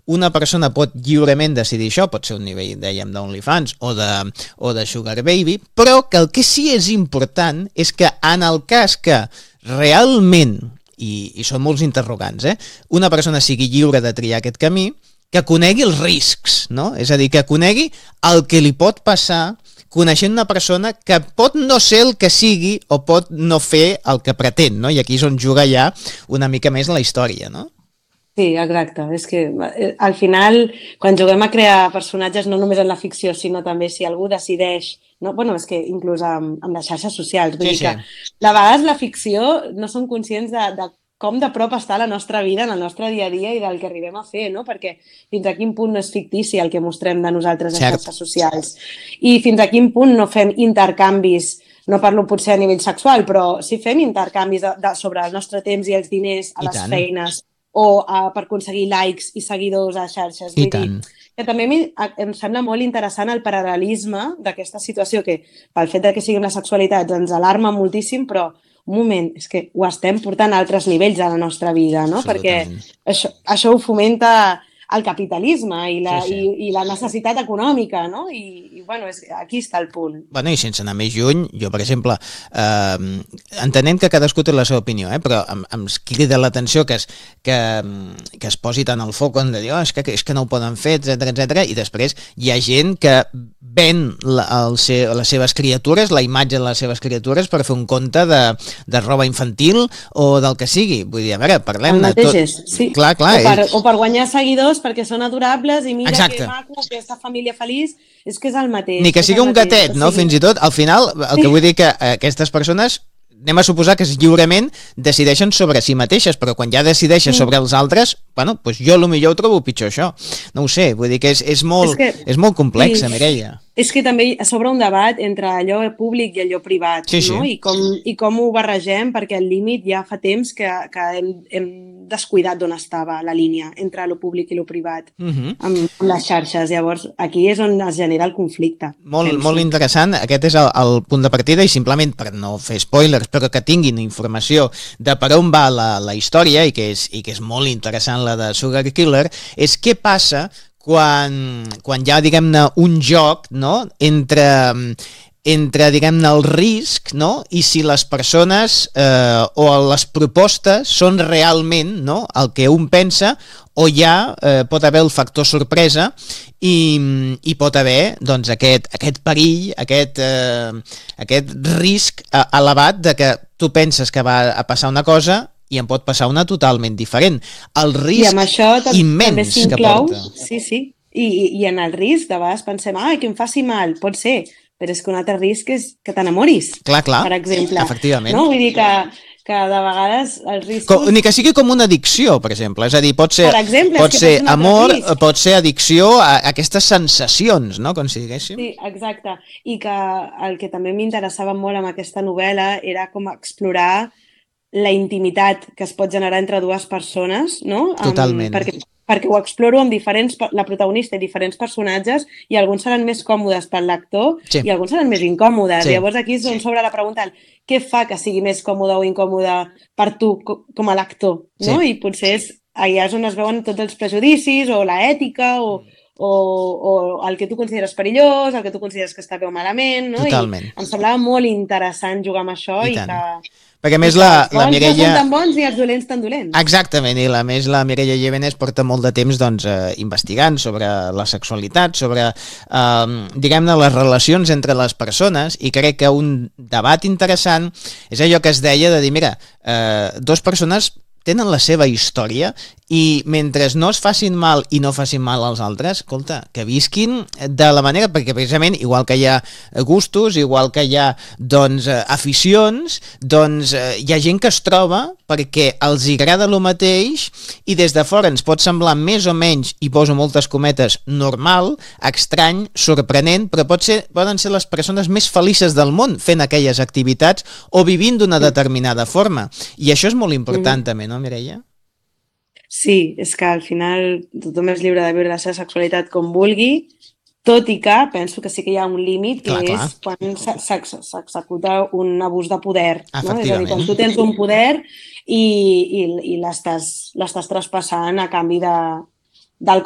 una persona pot lliurement decidir això, pot ser un nivell, dèiem, d'OnlyFans o de Sugar Baby, però que el que sí és important és que en el cas que realment, i són molts interrogants, una persona sigui lliure de triar aquest camí, que conegui els riscs, no? És a dir, que conegui el que li pot passar coneixent una persona que pot no ser el que sigui o pot no fer el que pretén, no? I aquí és on juga ja una mica més la història, no? Sí, exacte. És que al final, quan juguem a crear personatges, no només en la ficció, sinó també si algú decideix, no? Bueno, és que inclús amb les xarxes socials, vull dir que de vegades la ficció no som conscients de com de prop està la nostra vida en el nostre dia a dia i del que arribem a fer, no? Perquè fins a quin punt no és fictici el que mostrem de nosaltres a xarxes socials i fins a quin punt no fem intercanvis, no parlo potser a nivell sexual, però si fem intercanvis sobre el nostre temps i els diners a les feines o per aconseguir likes i seguidors a xarxes. Vull dir que també em sembla molt interessant el paral·lelisme d'aquesta situació que pel fet que siguin les sexualitats ens alarma moltíssim, però un moment, és que ho estem portant a altres nivells de la nostra vida, no? Perquè això ho fomenta el capitalisme i la necessitat econòmica, no? I bueno, aquí està el punt. Bueno, i sense anar més lluny, jo, per exemple, entenent que cadascú té la seva opinió, però em crida l'atenció que es posi tant al foc on de dir, és que no ho poden fer, etc. I després hi ha gent que ven les seves criatures, la imatge de les seves criatures per fer un conte de roba infantil o del que sigui. Vull dir, a veure, parlem-ne tot. Sí. Clar, o per guanyar seguidors perquè són adorables i mira que maco, aquesta família feliç, és que és el mateix. Ni que sigui un gatet, no? Fins i tot, al final, el que vull dir que aquestes persones, anem a suposar que lliurement decideixen sobre si mateixes, però quan ja decideixes sobre els altres, bueno, doncs jo potser ho trobo pitjor això. No ho sé, vull dir que és molt complexa, Mireia. És que també s'obre un debat entre allò públic i allò privat, no? I com ho barregem, perquè el límit ja fa temps que hem descuidat d'on estava la línia entre el públic i el privat amb les xarxes. Llavors, aquí és on es genera el conflicte. Molt interessant. Aquest és el punt de partida i simplement per no fer spoilers, però que tinguin informació de per on va la història i que és molt interessant la de Sugar Killer, és què passa quan hi ha, diguem-ne, un joc, no?, entre diguem-ne, el risc, no?, i si les persones o les propostes són realment, no?, el que un pensa, o ja pot haver el factor sorpresa i pot haver, doncs, aquest perill, aquest risc elevat de que tu penses que va a passar una cosa i en pot passar una totalment diferent. El risc immens que porta. Sí. I en el risc, de vegades pensem, que em faci mal, pot ser, però és que un altre risc és que t'enamoris, per exemple. Efectivament. No? Vull dir que de vegades els riscos... Ni que sigui com una addicció, per exemple. És a dir, pot ser amor, pot ser addicció a aquestes sensacions, no?, com si diguéssim. Sí, exacte. I que el que també m'interessava molt amb aquesta novel·la era com explorar la intimitat que es pot generar entre dues persones, no? Totalment. Perquè ho exploro amb la protagonista i diferents personatges i alguns seran més còmodes per l'actor i alguns seran més incòmodes. Llavors aquí és on s'obre la pregunta, què fa que sigui més còmode o incòmode per tu com a l'actor, no? I potser allà és on es veuen tots els prejudicis o l'ètica o el que tu consideres perillós, el que tu consideres que està bé o malament, no? Totalment. I em semblava molt interessant jugar amb això i que... Perquè a més la Mireia... Els bons no són tan bons i els dolents tan dolents. Exactament, i a més la Mireia Llévenes porta molt de temps investigant sobre la sexualitat, sobre, diguem-ne, les relacions entre les persones, i crec que un debat interessant és allò que es deia de dir, mira, dues persones tenen la seva història i mentre no es facin mal i no facin mal als altres, escolta, que visquin de la manera, perquè precisament igual que hi ha gustos, igual que hi ha aficions, hi ha gent que es troba perquè els agrada el mateix i des de fora ens pot semblar més o menys, i poso moltes cometes, normal, estrany, sorprenent, però poden ser les persones més felices del món fent aquelles activitats o vivint d'una determinada forma. I això és molt important també, no, Mireia? Sí, és que al final tothom és lliure de viure la seva sexualitat com vulgui, tot i que penso que sí que hi ha un límit que és quan s'executa un abús de poder. No? És a dir, quan tu tens un poder i l'estàs traspassant a canvi del